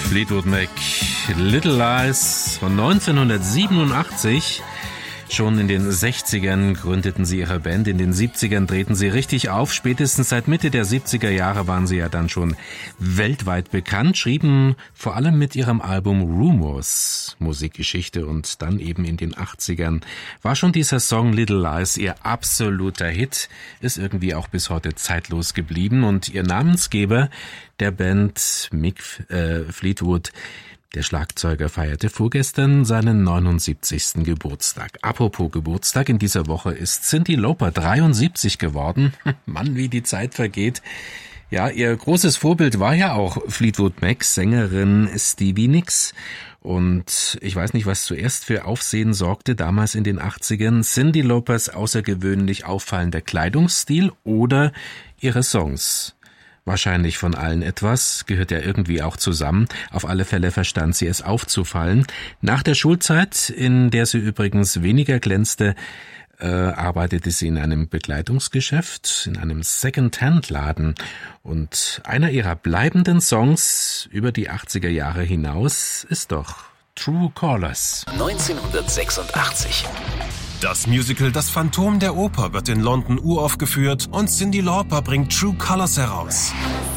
Fleetwood Mac, Little Lies von 1987. Schon in den 60ern gründeten sie ihre Band, in den 70ern drehten sie richtig auf. Spätestens seit Mitte der 70er Jahre waren sie ja dann schon weltweit bekannt, schrieben vor allem mit ihrem Album Rumours Musikgeschichte, und dann eben in den 80ern war schon dieser Song Little Lies ihr absoluter Hit, ist irgendwie auch bis heute zeitlos geblieben, und ihr Namensgeber der Band, Mick Fleetwood, der Schlagzeuger, feierte vorgestern seinen 79. Geburtstag. Apropos Geburtstag, in dieser Woche ist Cyndi Lauper 73 geworden. Mann, wie die Zeit vergeht. Ja, ihr großes Vorbild war ja auch Fleetwood Mac, Sängerin Stevie Nicks. Und ich weiß nicht, was zuerst für Aufsehen sorgte, damals in den 80ern. Cyndi Laupers außergewöhnlich auffallender Kleidungsstil oder ihre Songs. Wahrscheinlich von allen etwas, gehört ja irgendwie auch zusammen. Auf alle Fälle verstand sie es aufzufallen. Nach der Schulzeit, in der sie übrigens weniger glänzte, arbeitete sie in einem Bekleidungsgeschäft, in einem Second-Hand-Laden. Und einer ihrer bleibenden Songs über die 80er Jahre hinaus ist doch True Colours. 1986. Das Musical Das Phantom der Oper wird in London uraufgeführt und Cyndi Lauper bringt True Colours heraus.